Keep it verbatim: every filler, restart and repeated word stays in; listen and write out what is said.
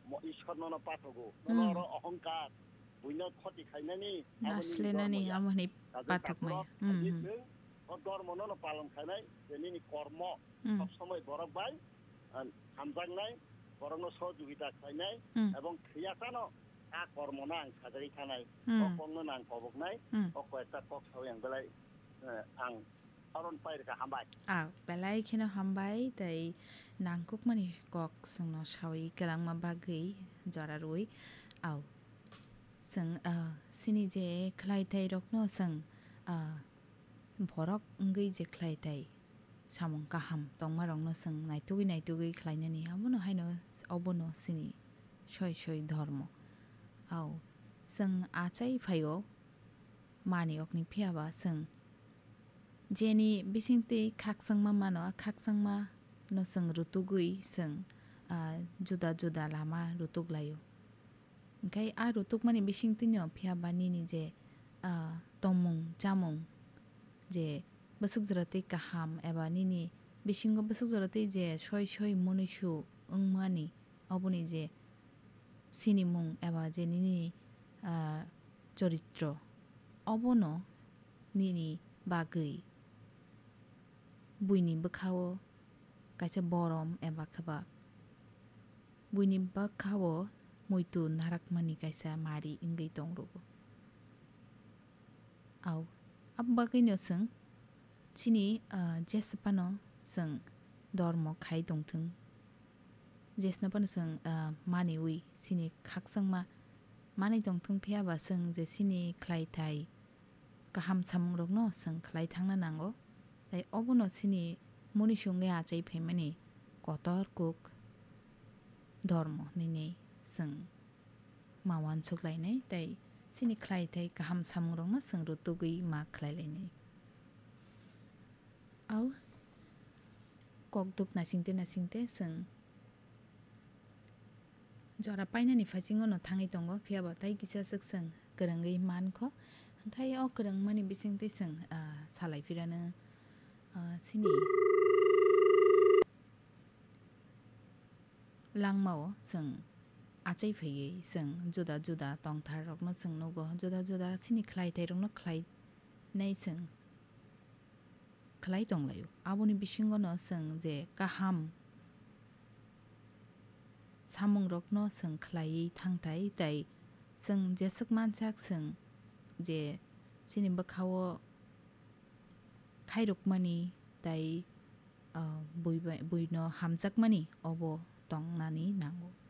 ঈশ্বর নন পাঠগো নন অহংকার বুইন ক্ষতি খাইনানি নাসলেনানি আমনি পাঠক মাই ধর্ম নন পালন খাইনাই যেনি কর্ম সব সময় বরফ বাই হামজাংনাই বরং সহযোগিতা খাইনাই এবং খিয়াসানো আ কর্ম না আং সাজারি থানাই অকংনো নাং কবকনাই অক একটা কক সাউয়াং বেলাই আং আরন পাইরকা হামবাই আ বেলাই খেনো হামবাই তাই নাংকুক মানি কক जोंनो सावै गलांमा बागै जरारुই आव जों सिनि जे खलायथाय रखनो जों भरक ओंगै जे खलायथाय सामं काहाम तंमा रंनो जों नायतुगै नायतुगै खलायनानि आबनो हायनो अबनो सिनि सय सय धर्म आव जों आचाय फायो मानि अकनि फियाबा जों जेनि बिसिंति खाकसंमा मानो खाकसंमा no जों रुतुगै जों जुदा जुदा लामा रुतुगलायो ओंखाय आ रुतुग माने बिसिंतिनो फियाबानिनि जे तमुं जामुं जे बसुक जराते काहाम एबा निनि बिसिंगो बसुक जराते जे सय सय मनुष्य ओंमानि अबनि जे सिनिमुं एबा जे निनि चरित्र अबनो निनि बागै बुइनि बखावो kaisa borom eba khaba buini bakhawo muitu narakmani kaisa mari ingei tongrugo aw abbagai no sung chini jesapano sung dormo khai dongthung jesnapano sung mani ui sini khaksangma mani dongthung phiaba sung je sini khlai thai kaham samung rokno sung khlai thangna nango tai obono sini মনি সঙ্গে আচাই ফেমানি কতর cook ধর্ম নিনে जों मावान सुग्लायनाय ताइ सिनि ख्लायथाय गाहाम सामुरंनो जों रुतुगै मा ख्लायलायनाय आव कक दुक नासिंते नासिंते जों जरा पाइनानि फाजिङनो थाङै दंगो फियाबा ताइ किसा जों गोरोङै मानखो ओंखाय अ गोरों मानि बिसिंते जों सालायफिरानो सिनि langmao जों आचाय फैयै जों जुदा जुदा तंथार रकनो जों नगो जुदा जुदा सिनि खलायथाय रकनो खलाय नै जों खलाय दंलायो आबनि बिसिंगनो जों जे गाहाम सामुं रकनो जों खलायै थांथाय ताइ जों जेसक मानसाक जों जे सिनि बखावो खायरकमानि ताइ बुइनो हामजाकमानि अबो tong nani nango